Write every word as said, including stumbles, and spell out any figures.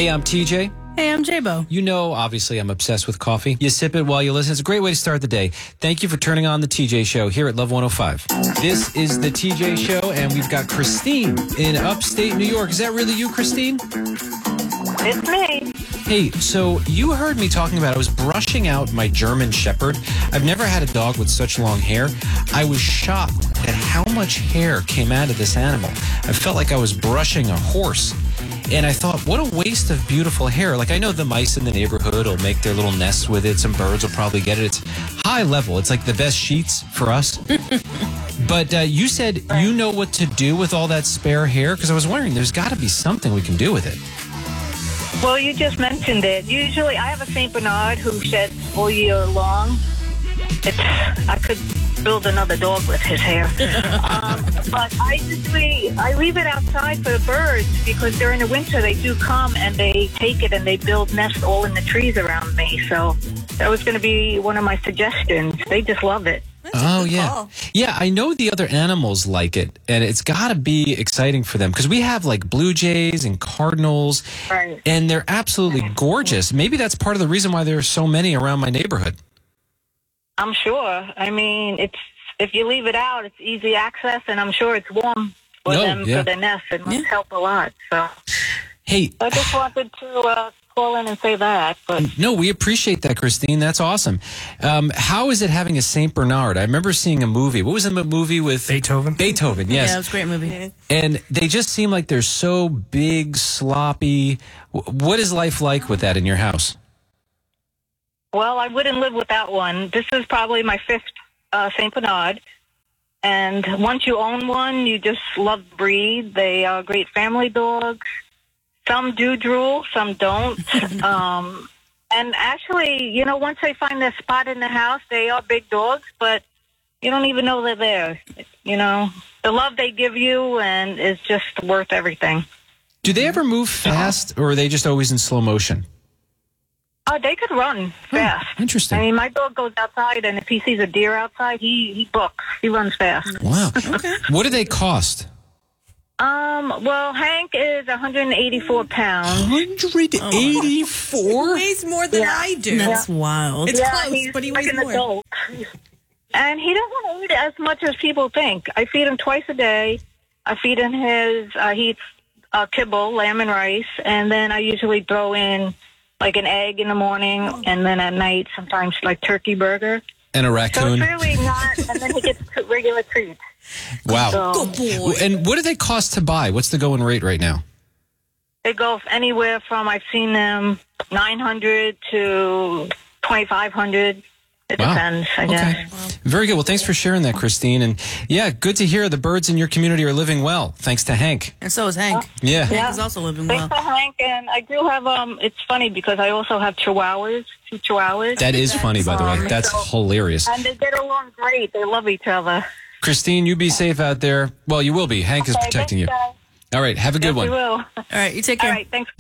Hey, I'm T J. Hey, I'm J-Bo. You know, obviously, I'm obsessed with coffee. You sip it while you listen. It's a great way to start the day. Thank you for turning on the T J Show here at Love one oh five. This is the T J Show, and we've got Christine in upstate New York. Is that really you, Christine? It's me. Hey, so you heard me talking about, I was brushing out my German Shepherd. I've never had a dog with such long hair. I was shocked at how much hair came out of this animal. I felt like I was brushing a horse. And I thought, what a waste of beautiful hair. Like, I know the mice in the neighborhood will make their little nests with it. Some birds will probably get it. It's high level. It's like the best sheets for us. But uh, you said you know what to do with all that spare hair? Because I was wondering, there's got to be something we can do with it. Well, you just mentioned it. Usually, I have a Saint Bernard who sheds all year long. It's, I could build another dog with his hair. um, but I usually, I leave it outside for the birds because during the winter they do come and they take it and they build nests all in the trees around me. So that was going to be one of my suggestions. They just love it. That's a Oh, good yeah. call. Yeah, I know the other animals like it, and it's got to be exciting for them because we have like blue jays and cardinals, Right. and they're absolutely gorgeous. Maybe that's part of the reason why there are so many around my neighborhood. I'm sure. I mean, it's if you leave it out, it's easy access, and I'm sure it's warm for No, them yeah. for their nest. It must Yeah. help a lot. So Hey, I just wanted to uh, call in and say that. But no, we appreciate that, Christine. That's awesome. Um, how is it having a Saint Bernard? I remember seeing a movie. What was the movie with Beethoven? Beethoven, yes. Yeah, it was a great movie. And they just seem like they're so big, sloppy. W- What is life like with that in your house? well, I wouldn't live without one. This is probably my fifth uh, Saint Bernard. And once you own one, you just love the breed. They are great family dogs. Some do drool, some don't. um, and actually, you know, once they find their spot in the house, they are big dogs, but you don't even know they're there. You know, the love they give you and is just worth everything. Do they ever move fast, or are they just always in slow motion? Oh, they could run fast. Interesting. I mean, my dog goes outside, and if he sees a deer outside, he, he books. He runs fast. Wow. What do they cost? Um, well, Hank is one hundred eighty-four pounds. one hundred eighty-four? He weighs more than Yeah. I do. That's wild. It's yeah, close, he's but he like weighs an more. adult. And he doesn't eat as much as people think. I feed him twice a day. I feed him his, uh, he eats uh, kibble, lamb and rice, and then I usually throw in like an egg in the morning, and then at night sometimes like turkey burger. And a So raccoon? it's really not, and then he gets regular treats. Wow. So Good boy. And what do they cost to buy? What's the going rate right now? they go anywhere from, I've seen them nine hundred to twenty-five hundred. It Wow. depends, I guess. Okay. Very good. Well, thanks for sharing that, Christine. And yeah, good to hear the birds in your community are living well, thanks to Hank. And so is Hank. Yeah. Hank is also living Thanks well. for Hank, and I do have, um, it's funny because I also have chihuahuas, two chihuahuas. That is funny, by the way. That's hilarious. And they get along great. They love each other. Christine, you be safe out there. Well, you will be. Hank is Okay, protecting you. thanks, guys. All right. Have a good Yes, one. we will. All right, you take All care. right, thanks.